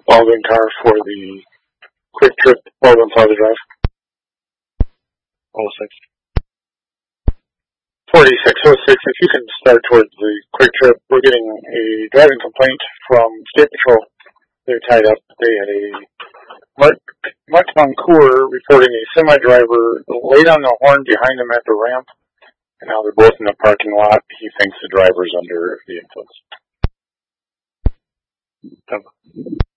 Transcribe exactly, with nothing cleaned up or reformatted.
Baldwin car for the Quick Trip Baldwin Plaza Drive. oh six. forty-six oh six, if you can start towards the Quick Trip, we're getting a driving complaint from State Patrol. They're tied up. They had a Mark, Mark Moncour reporting a semi-driver laid on the horn behind him at the ramp, and now they're both in the parking lot. He thinks the driver's under the influence.